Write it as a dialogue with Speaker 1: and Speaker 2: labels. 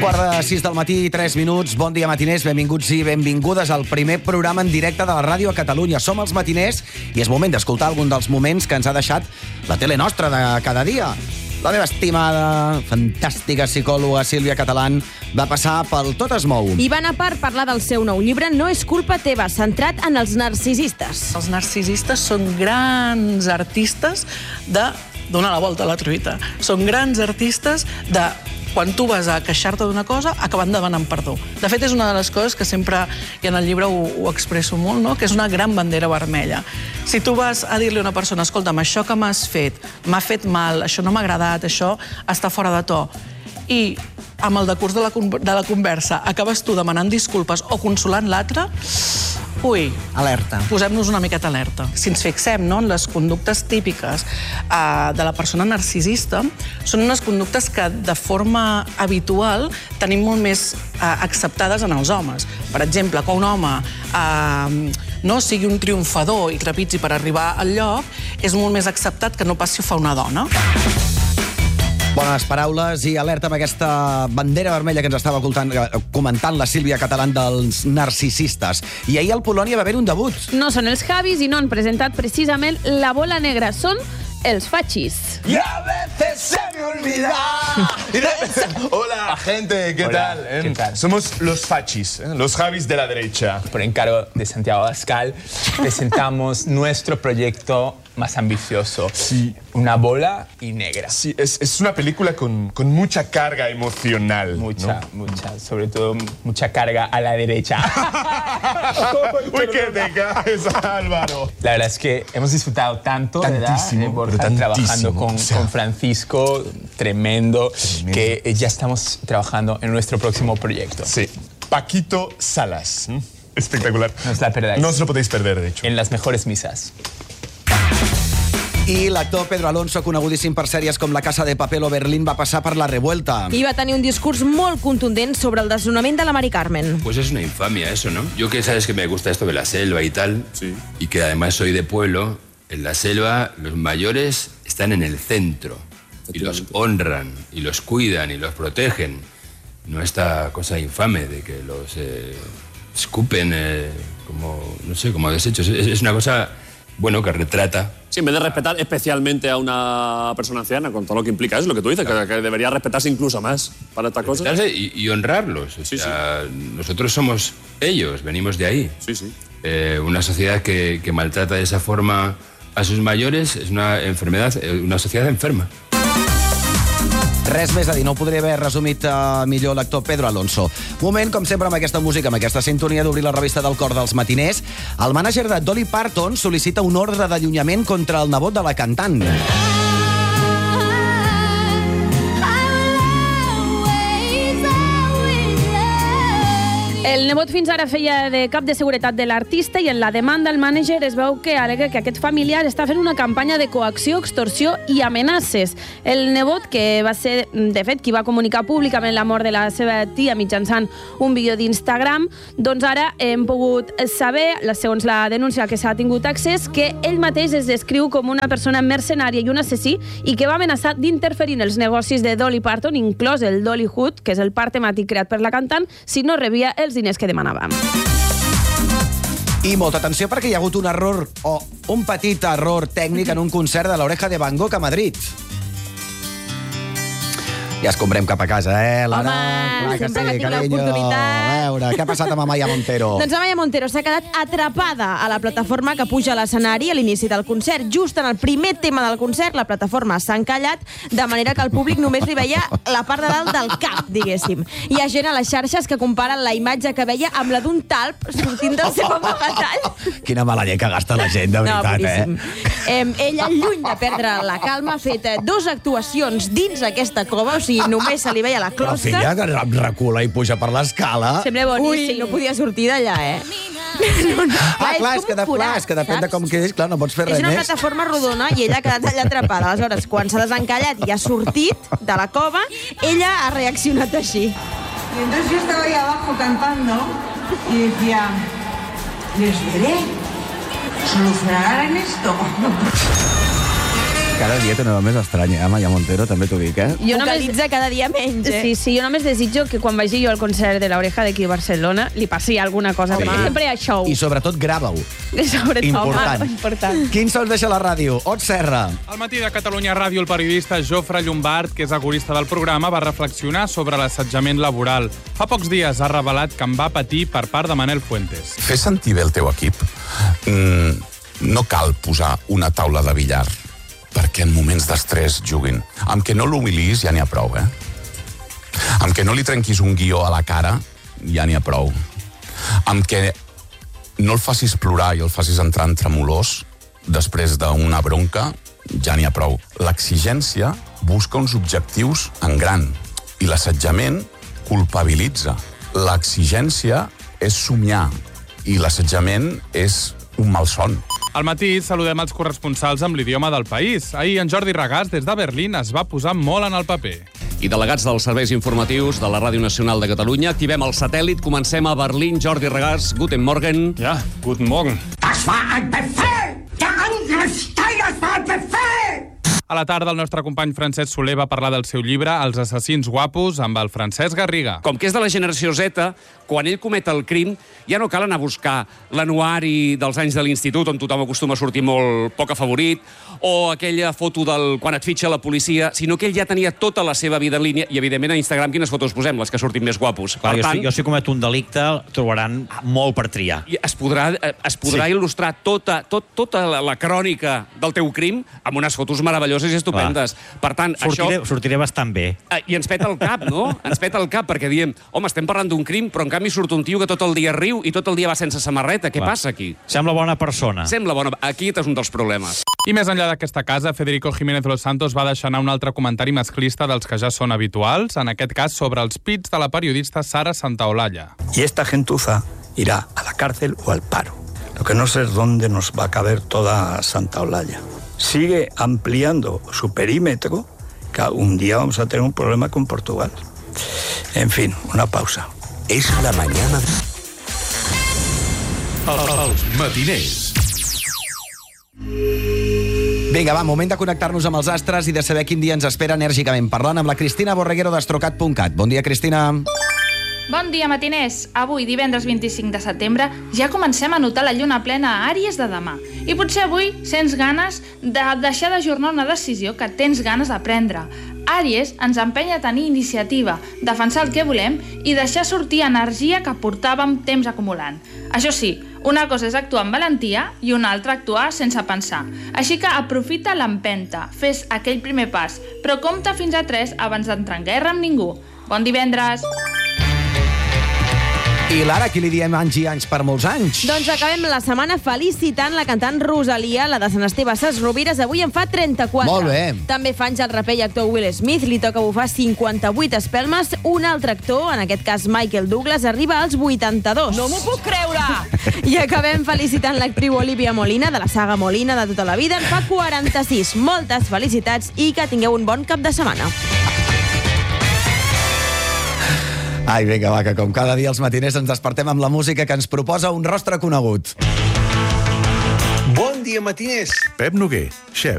Speaker 1: 5:15 del matí, 3 minuts. Bon dia, matiners. Benvinguts i benvingudes al primer programa en directe de la ràdio a Catalunya. Som els matiners i és moment d'escoltar algun dels moments que ens ha deixat la tele nostra de cada dia. La meva estimada, fantàstica psicòloga Sílvia Catalán va passar pel Tot es mou.
Speaker 2: I va anar per parlar del seu nou llibre No és culpa teva, centrat en els narcisistes.
Speaker 3: Els narcisistes són grans artistes de donar la volta a la truita. Són grans artistes de quan tu vas a queixar-te d'una cosa, acabant demanant perdó. De fet, és una de les coses que sempre, i en el llibre ho expresso molt, no? Que és una gran bandera vermella. Si tu vas a dir-li a una persona, escolta'm, això que m'has fet, m'ha fet mal, això no m'ha agradat, això està fora de to, i amb el decurs de la conversa acabes tu demanant disculpes o consolant l'altre, ui,
Speaker 1: alerta.
Speaker 3: Posem-nos una miqueta alerta. Si ens fixem, no, en les conductes típiques de la persona narcisista, són unes conductes que de forma habitual tenim molt més acceptades en els homes. Per exemple, que un home no sigui un triomfador i trepitgi per arribar al lloc, és molt més acceptat que no passi ho fa una dona.
Speaker 1: Bones paraules i alerta amb aquesta bandera vermella que ens estava comentant la Sílvia Catalán dels narcisistes. I ahir al Polònia va haver un debut.
Speaker 2: No són els Javis i no han presentat precisament la bola negra, són els fachis.
Speaker 4: Y a veces se me olvida. Hola, gente, ¿qué
Speaker 5: Hola,
Speaker 4: tal?
Speaker 5: ¿qué tal?
Speaker 4: Somos los Fachis, los Javis de la derecha.
Speaker 5: Por encargo de Santiago Abascal, presentamos nuestro proyecto más ambicioso.
Speaker 4: Sí.
Speaker 5: Una bola y negra.
Speaker 4: Sí, es una película con mucha carga emocional.
Speaker 5: Mucha,
Speaker 4: ¿no?
Speaker 5: mucha, sobre todo mucha carga a la derecha.
Speaker 4: Uy, que te caes, Álvaro.
Speaker 5: La verdad es que hemos disfrutado tanto,
Speaker 4: Tantísimo,
Speaker 5: ¿verdad? Borja,
Speaker 4: pero
Speaker 5: trabajando
Speaker 4: tantísimo,
Speaker 5: con,
Speaker 4: o sea,
Speaker 5: con Francisco, tremendo, que ya estamos trabajando en nuestro próximo proyecto.
Speaker 4: Sí, Paquito Salas. Espectacular.
Speaker 5: No os la perdáis.
Speaker 4: No os lo podéis perder, de hecho.
Speaker 5: En las mejores misas.
Speaker 1: I l'actor Pedro Alonso, conegudíssim per sèries com La Casa de Papel o Berlín, va passar per La Revuelta.
Speaker 2: I va tenir un discurs molt contundent sobre el desnonament de la Mari Carmen.
Speaker 6: Pues es una infamia eso, ¿no? Yo que sabes que me gusta esto de la selva y tal,
Speaker 4: Sí.
Speaker 6: y que además soy de pueblo, en la selva los mayores están en el centro y los honran y los cuidan y los protegen. No esta cosa infame de que los escupen como, no sé, como desechos. Es una cosa, bueno, que retrata.
Speaker 7: Sí, en vez de respetar especialmente a una persona anciana, con todo lo que implica, es lo que tú dices, que debería respetarse incluso más para estas cosas.
Speaker 6: Respetarse y honrarlos. O sea, nosotros somos ellos, venimos de ahí.
Speaker 7: Sí, sí.
Speaker 6: Una sociedad que maltrata de esa forma a sus mayores es una enfermedad, una sociedad enferma.
Speaker 1: Res més a dir, no ho podria haver resumit millor l'actor Pedro Alonso. Moment, com sempre, amb aquesta música, amb aquesta sintonia d'obrir la revista del cor dels matiners, el mànager de Dolly Parton sol·licita un ordre d'allunyament contra el nebot de la cantant.
Speaker 2: El nebot fins ara feia de cap de seguretat de l'artista i en la demanda el mànager es veu que al·lega que aquest familiar està fent una campanya de coacció, extorsió i amenaces. El nebot, que va ser, de fet, qui va comunicar públicament la mort de la seva tia mitjançant un vídeo d'Instagram, doncs ara hem pogut saber, segons la denúncia que s'ha tingut accés, que ell mateix es descriu com una persona mercenària i un assassí i que va amenaçar d'interferir en els negocis de Dolly Parton, inclòs el Dollywood, que és el parc temàtic creat per la cantant, si no rebia els diners que demanava.
Speaker 1: I molta atenció perquè hi ha hagut un error o un petit error tècnic en un concert de l'Oreja de Van Gogh a Madrid. Ja escombrem cap a casa, Lara?
Speaker 2: Home, sempre que tinc l'oportunitat.
Speaker 1: A veure, què ha passat amb Amaya Montero?
Speaker 2: Doncs Amaya Montero s'ha quedat atrapada a la plataforma que puja a l'escenari a l'inici del concert. Just en el primer tema del concert, la plataforma s'ha encallat, de manera que el públic només li veia la part de dalt del cap, diguéssim. Hi ha gent a les xarxes que comparen la imatge que veia amb la d'un talp sortint del seu amagatall.
Speaker 1: Quina mala llei que gasta la gent, de veritat,
Speaker 2: Ella, lluny de perdre la calma, ha fet 2 actuacions dins aquesta cova, o sigui, només se li veia la
Speaker 1: Però
Speaker 2: closca.
Speaker 1: filla, que recula i puja per l'escala.
Speaker 2: Sembla boníssim. Ui, no podia sortir d'allà,
Speaker 1: Clar, és que depèn de com quedis, clar, no pots fer res
Speaker 2: És una
Speaker 1: més.
Speaker 2: plataforma rodona i ella ha quedat allà atrapada. Aleshores, quan s'ha desencallat i ha sortit de la cova, ella ha reaccionat així.
Speaker 8: Y entonces yo estaba ahí abajo cantando y decía, ¿les veré? ¿Solucionarán esto?
Speaker 1: Cada dia té una veu més estranya. Amaya Montero, també t'ho dic,
Speaker 2: Jo
Speaker 9: Vocalitza cada dia menys,
Speaker 2: Sí, jo només desitjo que quan vagi jo al concert de l'Oreja d'aquí a Barcelona li passi alguna cosa, perquè sempre hi ha show.
Speaker 1: I sobretot grava-ho.
Speaker 2: Important.
Speaker 1: Important. Quin sol deixa la ràdio? Ot Serra.
Speaker 10: Al matí de Catalunya Ràdio, el periodista Jofre Llombard, que és agorista del programa, va reflexionar sobre l'assetjament laboral. Fa pocs dies ha revelat que en va patir per part de Manel Fuentes.
Speaker 11: Fer sentir bé el teu equip. No cal posar una taula de billar perquè en moments d'estrès juguin. Amb que no l'humilis ja n'hi ha prou, Amb que no li trenquis un guió a la cara ja n'hi ha prou. Amb que no el facis plorar i el facis entrar en tremolors després d'una bronca ja n'hi ha prou. L'exigència busca uns objectius en gran i l'assetjament culpabilitza. L'exigència és somiar i l'assetjament és un malson.
Speaker 10: Al matí saludem els corresponsals amb l'idioma del país. Ahir en Jordi Regàs, des de Berlín, es va posar molt en el paper.
Speaker 12: I delegats dels serveis informatius de la Ràdio Nacional de Catalunya, activem el satèl·lit, comencem a Berlín. Jordi Regàs, guten Morgen.
Speaker 10: Ja, guten Morgen.
Speaker 13: Das war ein Befehl! Der Angriff Steiners war ein Befehl!
Speaker 10: A la tarda, el nostre company Francesc Soler va parlar del seu llibre Els assassins guapos amb el Francesc Garriga.
Speaker 12: Com que és de la generació Z, quan ell comet el crim, ja no cal anar a buscar l'anuari dels anys de l'institut, on tothom acostuma a sortir molt poc afavorit, o aquella foto del quan et fitxa la policia, sinó que ell ja tenia tota la seva vida en línia, i evidentment a Instagram quines fotos posem? Les que surtin més guapos.
Speaker 14: Clar, jo si cometo un delicte, trobaran molt per triar.
Speaker 12: I es podrà il·lustrar tota la crònica del teu crim amb unes fotos meravelloses i estupendes. Per tant,
Speaker 14: sortiré bastant bé.
Speaker 12: I ens peta el cap, no? Ens peta el cap, perquè diem, home, estem parlant d'un crim, però en canvi surt un tio que tot el dia riu i tot el dia va sense samarreta. Què passa aquí?
Speaker 14: Sembla bona persona.
Speaker 12: Sembla bona. Aquí és un dels problemes.
Speaker 10: I més enllà d'aquesta casa, Federico Jiménez Los Santos va deixar anar un altre comentari masclista dels que ja són habituals, en aquest cas sobre els pits de la periodista Sara Santaolalla.
Speaker 15: Y esta gentuza irá a la cárcel o al paro. Lo que no sé es dónde nos va a caber toda Santaolalla. Sigue ampliando su perímetro, que un día vamos a tener un problema con Portugal. En fin, una pausa.
Speaker 16: És la mañana... Els matiners.
Speaker 1: Vinga, va, moment de connectar-nos amb els astres i de saber quin dia ens espera enèrgicament parlant amb la Cristina Borreguero d'Astrocat.cat. Bon dia, Cristina.
Speaker 17: Bon dia, matiners. Avui, divendres 25 de setembre, ja comencem a notar la lluna plena a Àries de demà. I potser avui sents ganes de deixar d'ajornar una decisió que tens ganes de prendre. Àries ens empenya a tenir iniciativa, defensar el que volem i deixar sortir energia que portàvem temps acumulant. Això sí, una cosa és actuar amb valentia i una altra actuar sense pensar. Així que aprofita l'empenta, fes aquell primer pas, però compta fins a 3 abans d'entrar en guerra amb ningú. Bon divendres!
Speaker 1: I Lara, qui li diem anys i anys per molts anys?
Speaker 9: Doncs acabem la setmana felicitant la cantant Rosalia, la de Sant Esteve Sesrovires, avui en fa 34.
Speaker 1: Molt bé.
Speaker 9: També fa anys el raper i actor Will Smith, li toca bufar 58 espelmes. Un altre actor, en aquest cas Michael Douglas, arriba als 82.
Speaker 18: No m'ho puc creure!
Speaker 9: I acabem felicitant l'actriu Olivia Molina, de la saga Molina de tota la vida, en fa 46. Moltes felicitats i que tingueu un bon cap de setmana.
Speaker 1: Ai, vinga, va, que com cada dia els matiners ens despertem amb la música que ens proposa un rostre conegut.
Speaker 16: Bon dia, matiners.
Speaker 19: Pep Noguer, xef.